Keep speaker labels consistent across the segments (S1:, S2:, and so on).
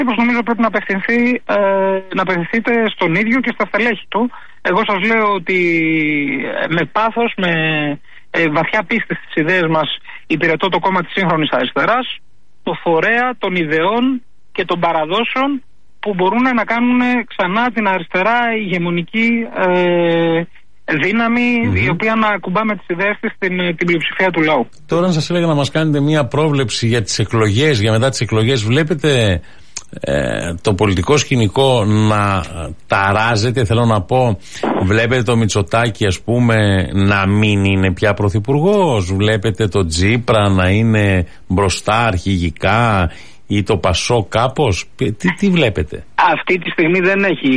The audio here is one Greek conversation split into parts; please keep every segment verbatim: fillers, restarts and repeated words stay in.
S1: τύπος νομίζω πρέπει να απευθυνθεί, ε, να απευθυνθείτε στον ίδιο και στα στελέχη του. Εγώ σας λέω ότι με πάθος, με ε, βαθιά πίστη στις ιδέες μας υπηρετώ το κόμμα της σύγχρονης αριστεράς, το φορέα των ιδεών και των παραδόσεων που μπορούν να κάνουν ξανά την αριστερά ηγεμονική ε, δύναμη, mm-hmm. η οποία να ακουμπάμε τις ιδέες της στην την πλειοψηφία του λαού. Τώρα
S2: αν σας έλεγα να μας κάνετε μια πρόβλεψη για τις εκλογές, για μετά τις εκλογές, βλέπετε ε, το πολιτικό σκηνικό να ταράζεται, θέλω να πω, βλέπετε το Μητσοτάκη ας πούμε να μην είναι πια πρωθυπουργός, βλέπετε το Τζίπρα να είναι μπροστά αρχηγικά ή το Πασό κάπως, τι, τι βλέπετε?
S1: Αυτή τη στιγμή δεν έχει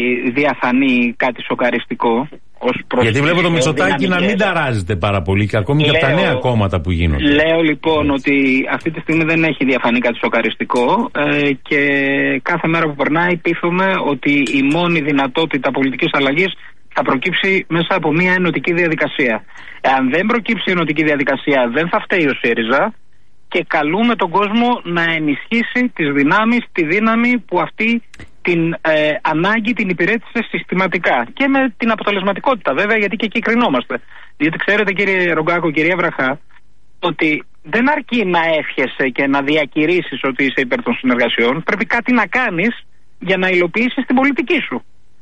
S1: διαφανεί κάτι σοκαριστικό.
S2: Γιατί βλέπω το Μητσοτάκη να μην ταράζεται πάρα πολύ και ακόμη λέω, και από τα νέα κόμματα που γίνονται.
S1: Λέω λοιπόν έτσι. Ότι αυτή τη στιγμή δεν έχει διαφανεί κάτι σοκαριστικό ε, και κάθε μέρα που περνάει πείθομαι ότι η μόνη δυνατότητα πολιτικής αλλαγής θα προκύψει μέσα από μια ενωτική διαδικασία. Εάν δεν προκύψει ενωτική διαδικασία δεν θα φταίει ο ΣΥΡΙΖΑ και καλούμε τον κόσμο να ενισχύσει τις δυνάμεις, τη δύναμη που αυτή την ε, ανάγκη την υπηρέτησε συστηματικά και με την αποτελεσματικότητα βέβαια, γιατί και εκεί κρινόμαστε. Διότι ξέρετε κύριε Ρογκάκο, κυρία Βραχά, ότι δεν αρκεί να εύχεσαι και να διακηρύσεις ότι είσαι υπέρ των συνεργασιών, πρέπει κάτι να κάνεις για να υλοποιήσεις την πολιτική σου.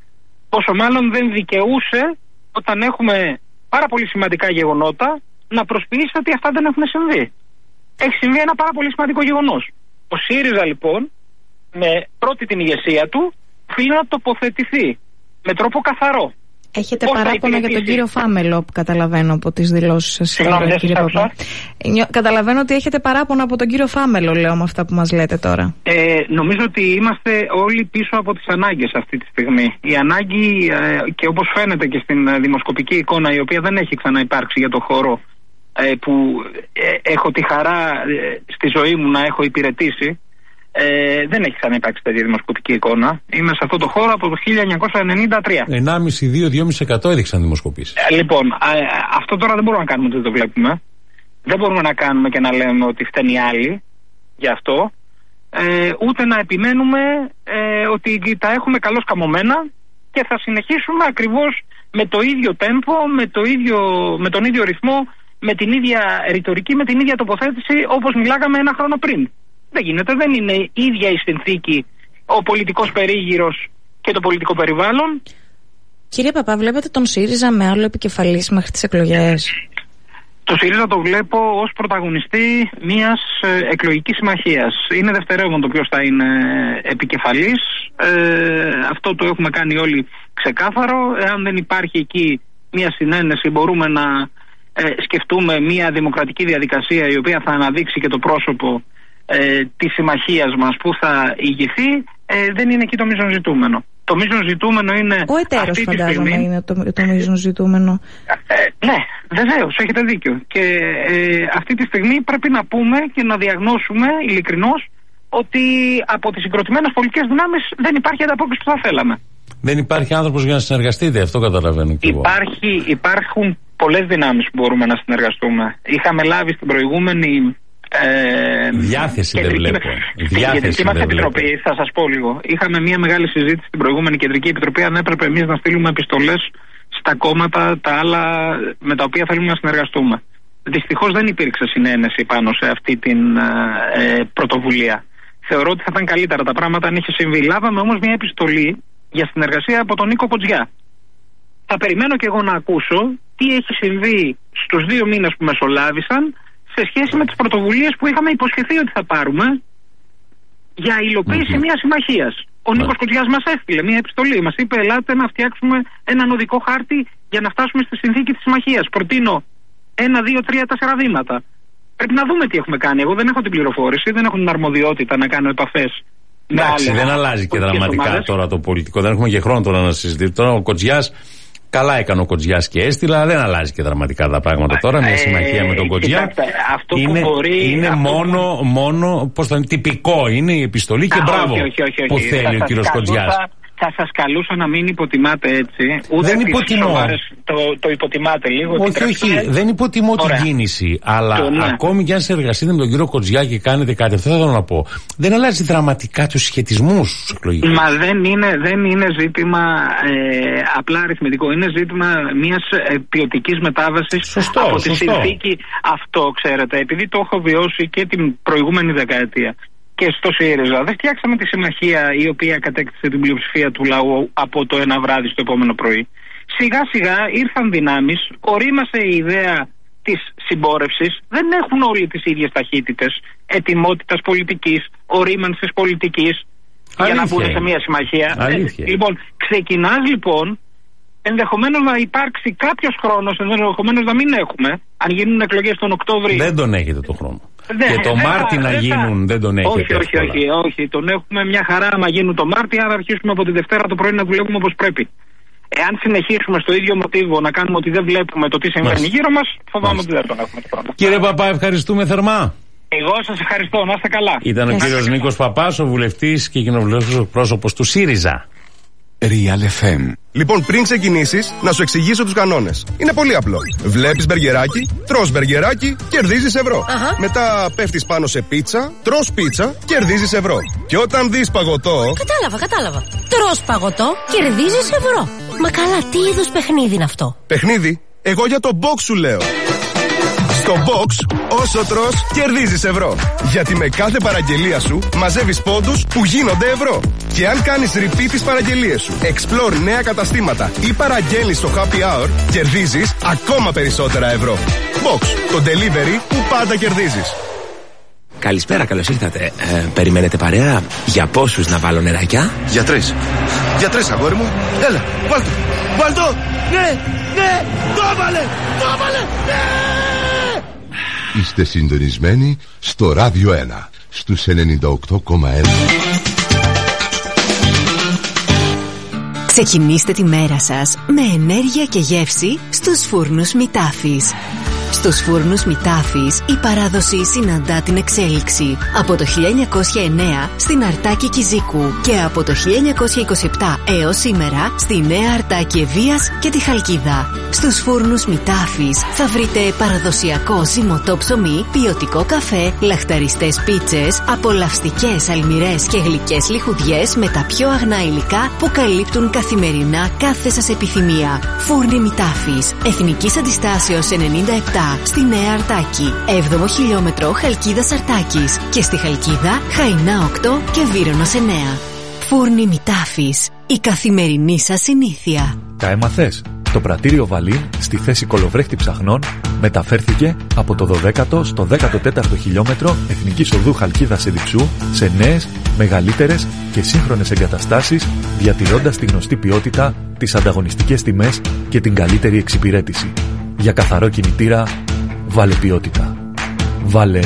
S1: Πόσο μάλλον δεν δικαιούσε όταν έχουμε πάρα πολύ σημαντικά γεγονότα να προσποιήσεις ότι αυτά δεν έχουν συμβεί. Έχει συμβεί ένα πάρα πολύ σημαντικό γεγονός. Ο ΣΥΡΙΖΑ λοιπόν, με πρώτη την ηγεσία του, οφείλει να τοποθετηθεί με τρόπο καθαρό.
S3: Έχετε πώς παράπονα για τον κύριο Φάμελο, που καταλαβαίνω από τις δηλώσεις σας.
S1: Συγγνώμη, κύριε Παπά.
S3: Καταλαβαίνω ότι έχετε παράπονα από τον κύριο Φάμελο, λέω, με αυτά που μας λέτε τώρα.
S1: Ε, νομίζω ότι είμαστε όλοι πίσω από τις ανάγκες αυτή τη στιγμή. Η ανάγκη, ε, και όπως φαίνεται και στην δημοσκοπική εικόνα, η οποία δεν έχει ξαναυπάρξει για το χώρο ε, που ε, έχω τη χαρά ε, στη ζωή μου να έχω υπηρετήσει, Ε, δεν έχει ξαναυπάρξει τέτοια δημοσκοπική εικόνα. Είμαι σε αυτό το χώρο από το χίλια εννιακόσια ενενήντα τρία.
S2: ενάμιση με δύο με δύο κόμμα πέντε τοις εκατό έδειξαν δημοσκοπήσεις.
S1: Ε, λοιπόν, ε, αυτό τώρα δεν μπορούμε να κάνουμε ότι δεν το βλέπουμε. Δεν μπορούμε να κάνουμε και να λέμε ότι φταίνει οι άλλοι γι' αυτό. Ε, ούτε να επιμένουμε ε, ότι τα έχουμε καλώς καμωμένα και θα συνεχίσουμε ακριβώς με το ίδιο τέμπο, με, το ίδιο, με τον ίδιο ρυθμό, με την ίδια ρητορική, με την ίδια τοποθέτηση όπως μιλάγαμε ένα χρόνο πριν. Δεν γίνεται, δεν είναι ίδια η συνθήκη, ο πολιτικός περίγυρος και το πολιτικό περιβάλλον.
S3: Κύριε Παπά, βλέπετε τον ΣΥΡΙΖΑ με άλλο επικεφαλής μέχρι τις εκλογές?
S1: Το ΣΥΡΙΖΑ το βλέπω ως πρωταγωνιστή μιας ε, εκλογικής συμμαχίας. Είναι δευτερεύον το ποιος θα είναι επικεφαλής. Ε, αυτό το έχουμε κάνει όλοι ξεκάθαρο. Εάν δεν υπάρχει εκεί μια συνένεση, μπορούμε να ε, σκεφτούμε μια δημοκρατική διαδικασία η οποία θα αναδείξει και το πρόσωπο Ε, τη συμμαχίας μας που θα ηγηθεί. ε, δεν είναι εκεί το μείζον ζητούμενο. Το μείζον ζητούμενο είναι
S3: ο εταίρος, φαντάζομαι στιγμή, είναι το, το μείζον ζητούμενο.
S1: ε, Ναι, βεβαίως, έχετε δίκιο. Και ε, αυτή τη στιγμή πρέπει να πούμε και να διαγνώσουμε ειλικρινώς ότι από τις συγκροτημένες πολιτικές δυνάμεις δεν υπάρχει ανταπόκριση που θα θέλαμε.
S2: Δεν υπάρχει άνθρωπος για να συνεργαστείτε, αυτό καταλαβαίνω και εγώ.
S1: Υπάρχει, υπάρχουν πολλές δυνάμεις που μπορούμε να συνεργαστούμε. Είχαμε λάβει στην προηγούμενη
S2: Ε, διάθεση δεν βλέπω.
S1: Στην κεντρική μας επιτροπή, θα σας πω λίγο. Είχαμε μια μεγάλη συζήτηση στην προηγούμενη κεντρική επιτροπή αν έπρεπε εμείς να στείλουμε επιστολές στα κόμματα τα άλλα με τα οποία θέλουμε να συνεργαστούμε. Δυστυχώς δεν υπήρξε συνένεση πάνω σε αυτή την ε, πρωτοβουλία. Θεωρώ ότι θα ήταν καλύτερα τα πράγματα αν είχε συμβεί. Λάβαμε όμως μια επιστολή για συνεργασία από τον Νίκο Κοτζιά. Θα περιμένω και εγώ να ακούσω τι έχει συμβεί στους δύο μήνες που μεσολάβησαν σε σχέση με τις πρωτοβουλίες που είχαμε υποσχεθεί ότι θα πάρουμε για υλοποίηση mm-hmm. μιας συμμαχίας. Ο Νίκος mm-hmm. Κοτζιάς μας έστειλε μια επιστολή. Μας είπε: ελάτε να φτιάξουμε έναν οδικό χάρτη για να φτάσουμε στη συνθήκη της συμμαχίας. Προτείνω ένα, δύο, τρία, τέσσερα βήματα. Πρέπει να δούμε τι έχουμε κάνει. Εγώ δεν έχω την πληροφόρηση, δεν έχω την αρμοδιότητα να κάνω επαφές.
S2: Εντάξει, δεν αλλάζει και δραματικά ομάδες. Τώρα το πολιτικό. Δεν έχουμε και χρόνο τώρα να συζητήσουμε. Τώρα ο Κοτζιάς. Καλά έκανε ο Κοτζιάς και έστειλε, αλλά δεν αλλάζει και δραματικά τα πράγματα τώρα. Μια συμμαχία ε, με τον Κοτζιά.
S1: Κοιτάξτε, αυτό
S2: είναι,
S1: που μπορεί,
S2: είναι
S1: αυτό
S2: μόνο,
S1: που...
S2: μόνο πώς θα είναι, τυπικό είναι η επιστολή και Α, μπράβο
S1: όχι, όχι, όχι, όχι,
S2: που θέλει ο κύριος Κοτζιάς.
S1: θα σας καλούσα να μην υποτιμάτε έτσι. Ούτε
S2: δεν υποτιμώ.
S1: Σοβάρες, το, το υποτιμάτε λίγο.
S2: Όχι, όχι, δεν υποτιμώ Ωραία. την κίνηση. Αλλά το, ναι. ακόμη κι αν συνεργαστείτε με τον κύριο Κοτζιά και κάνετε κάτι, αυτό θα θέλω να πω. Δεν αλλάζει δραματικά τους σχετισμούς στους εκλογικούς.
S1: Μα δεν είναι, δεν είναι ζήτημα ε, απλά αριθμητικό. Είναι ζήτημα μιας ε, ποιοτικής μετάβασης
S2: σωστό,
S1: από
S2: σωστό.
S1: τη συνθήκη. Αυτό, ξέρετε, επειδή το έχω βιώσει και την προηγούμενη δεκαετία. Και στο ΣΥΡΙΖΑ δεν φτιάξαμε τη συμμαχία η οποία κατέκτησε την πλειοψηφία του λαού από το ένα βράδυ στο επόμενο πρωί. Σιγά σιγά ήρθαν δυνάμεις, ορίμασε η ιδέα της συμπόρευσης, δεν έχουν όλοι τις ίδιες ταχύτητες ετοιμότητας πολιτικής, ορίμανσης πολιτικής για να μπουν σε μια συμμαχία. Ε, λοιπόν, ξεκινάς λοιπόν, ενδεχομένως να υπάρξει κάποιος χρόνος, ενδεχομένως να μην έχουμε, αν γίνουν εκλογές τον Οκτώβρη.
S2: Δεν τον έχετε τον χρόνο.
S1: Δε,
S2: και το Μάρτι να γίνουν θα... δεν τον έχετε.
S1: Όχι, όχι, όχι, όχι. Τον έχουμε μια χαρά άμα γίνουν το Μάρτι, άρα αρχίσουμε από τη Δευτέρα το πρωί να δουλεύουμε όπως πρέπει. Εάν συνεχίσουμε στο ίδιο μοτίβο να κάνουμε ότι δεν βλέπουμε το τι συμβαίνει γύρω μας, φοβάμαι ότι δεν τον έχουμε το πράγμα.
S2: Κύριε Παπά, ευχαριστούμε θερμά.
S1: Εγώ σας ευχαριστώ, να είστε καλά.
S2: Ήταν ο κύριος Νίκος Παπάς, ο βουλευτής και κοινοβουλευτικός πρόσωπος του ΣΥΡΙΖΑ.
S4: Real εφ εμ.
S5: Λοιπόν, πριν ξεκινήσεις, να σου εξηγήσω τους κανόνες. Είναι πολύ απλό. Βλέπεις μπεργκεράκι, τρως μπεργκεράκι, κερδίζεις ευρώ.
S6: Αχα.
S5: Μετά πέφτεις πάνω σε πίτσα, τρως πίτσα, κερδίζεις ευρώ. Και όταν δεις παγωτό.
S6: Κατάλαβα, κατάλαβα. Τρως παγωτό, κερδίζεις ευρώ. Μα καλά, τι είδους παιχνίδι είναι αυτό?
S5: Παιχνίδι? Εγώ για το box σου λέω. Στο box, όσο τρως, κερδίζεις ευρώ. Γιατί με κάθε παραγγελία σου μαζεύεις πόντους που γίνονται ευρώ. Και αν κάνεις repeat τις παραγγελίες σου, explore νέα καταστήματα ή παραγγέλνεις στο happy hour, κερδίζεις ακόμα περισσότερα ευρώ. Box, το delivery που πάντα κερδίζεις.
S7: Καλησπέρα, καλώς ήρθατε. Ε, περιμένετε παρέα? Για πόσους να βάλω νεράκια?
S5: Για τρεις. Για τρεις, αγόρι μου. Έλα, βάλ' το. Βάλ' το. Ναι, ναι, το έβαλε, το έβαλε, ναι.
S8: Είστε συντονισμένοι στο Ράδιο ένα, στους ενενήντα οκτώ κόμμα ένα.
S9: Ξεκινήστε τη μέρα σας με ενέργεια και γεύση στους φούρνους Μητάφης. Στους φούρνους Μητάφης η παράδοση συναντά την εξέλιξη. Από το χίλια εννιακόσια εννέα στην Αρτάκη Κιζίκου και από το χίλια εννιακόσια είκοσι επτά έως σήμερα στη Νέα Αρτάκη Ευβοίας και τη Χαλκίδα. Στους φούρνους Μητάφης θα βρείτε παραδοσιακό ζυμωτό ψωμί, ποιοτικό καφέ, λαχταριστές πίτσες, απολαυστικές αλμυρές και γλυκές λιχουδιές με τα πιο αγνά υλικά που καλύπτουν καθημερινά κάθε σας επιθυμία. Φούρνοι Μητάφης, Εθνικής Αντιστάσεως ενενήντα επτά στη Νέα Αρτάκη, έβδομο χιλιόμετρο Χαλκίδας Αρτάκης και στη Χαλκίδα Χαϊνά οκτώ και Βύρονος εννέα. Φούρνοι Μητάφης, η καθημερινή σας συνήθεια.
S10: Τα έμαθες? Το πρατήριο Βαλίν στη θέση κολοβρέχτη ψαχνών μεταφέρθηκε από το δωδέκατο στο δέκατο τέταρτο χιλιόμετρο Εθνικής Οδού Χαλκίδας Εδιψού σε νέες, μεγαλύτερες και σύγχρονες εγκαταστάσεις, διατηρώντας τη γνωστή ποιότητα, τις ανταγωνιστικές τιμές και την καλύτερη εξυπηρέτηση. Για καθαρό κινητήρα, βάλε ποιότητα. Βάλε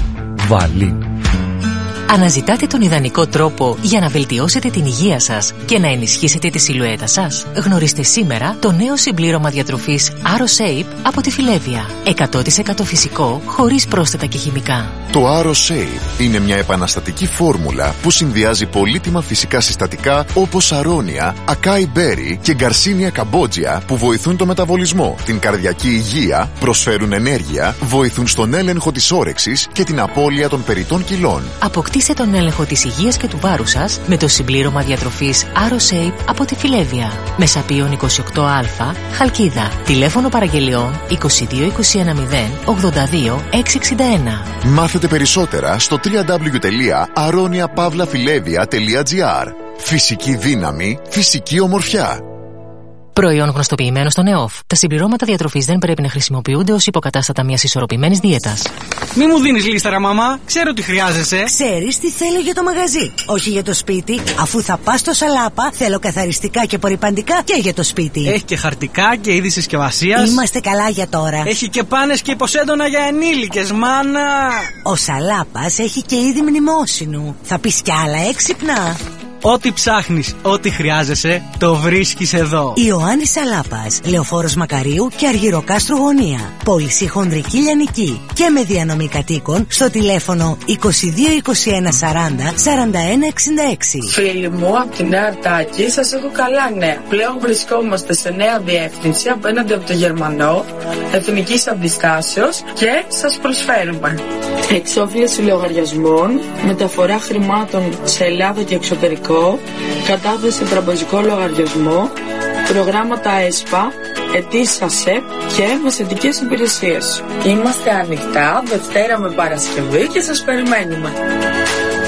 S10: Βαλίν.
S11: Αναζητάτε τον ιδανικό τρόπο για να βελτιώσετε την υγεία σας και να ενισχύσετε τη σιλουέτα σας? Γνωρίστε σήμερα το νέο συμπλήρωμα διατροφής AroShape από τη Φιλέβια. εκατό τοις εκατό φυσικό, χωρίς πρόσθετα και χημικά.
S12: Το AroShape είναι μια επαναστατική φόρμουλα που συνδυάζει πολύτιμα φυσικά συστατικά όπως αρώνια, ακάι μπέρι και γκαρσίνια καμπότζια που βοηθούν το μεταβολισμό, την καρδιακή υγεία, προσφέρουν ενέργεια, βοηθούν στον έλεγχο της όρεξης και την απώλεια των περιττών κιλών.
S11: Αποκτήστε τον έλεγχο της υγείας και του βάρους σας με το συμπλήρωμα διατροφής AroShape από τη Φιλέβια. Μεσαπίων είκοσι οκτώ α, Χαλκίδα. Τηλέφωνο παραγγελιών είκοσι δύο είκοσι ένα μηδέν ογδόντα δύο εξακόσια εξήντα ένα.
S12: Μάθετε περισσότερα στο double-u double-u double-u τελεία aronia pavla filevia τελεία gr. Φυσική δύναμη, φυσική ομορφιά.
S11: Προϊόν γνωστοποιημένο στον ΕΟΦ. Τα συμπληρώματα διατροφής δεν πρέπει να χρησιμοποιούνται ως υποκατάστατα μιας ισορροπημένης δίαιτας.
S13: Μη μου δίνεις λίσταρα, μαμά. Ξέρω τι χρειάζεσαι.
S14: Ξέρεις τι θέλω για το μαγαζί. Όχι για το σπίτι. Αφού θα πας στο Σαλάπα, θέλω καθαριστικά και απορρυπαντικά και για το σπίτι.
S13: Έχει και χαρτικά και είδη συσκευασίας.
S14: Είμαστε καλά για τώρα.
S13: Έχει και πάνες και υποσέντονα για ενήλικες, μάνα.
S14: Ο Σαλάπας έχει και είδη μνημόσυνου. Θα πεις κι άλλα έξυπνα.
S13: Ό,τι ψάχνεις, ό,τι χρειάζεσαι, το βρίσκεις εδώ.
S14: Ιωάννης Σαλάπας, Λεωφόρος Μακαρίου και Αργυροκάστρου Γωνία. Πώληση χονδρική λιανική και με διανομή κατοίκων στο τηλέφωνο είκοσι δύο είκοσι ένα σαράντα σαράντα ένα εξήντα έξι.
S15: Φίλοι μου, από την Νέα Αρτάκη σας έχω καλά νέα. Πλέον βρισκόμαστε σε νέα διεύθυνση απέναντι από το Γερμανό, εθνικής αντιστάσεως και σας προσφέρουμε εξόφληση λογαριασμών, μεταφορά χρημάτων σε Ελλάδα και εξωτερικό, κατάθεση σε τραπεζικό λογαριασμό, προγράμματα ΕΣΠΑ, αιτήσεις ΑΣΕΠ και μεσαιτικές υπηρεσίες. Είμαστε ανοιχτά Δευτέρα με Παρασκευή και σας περιμένουμε.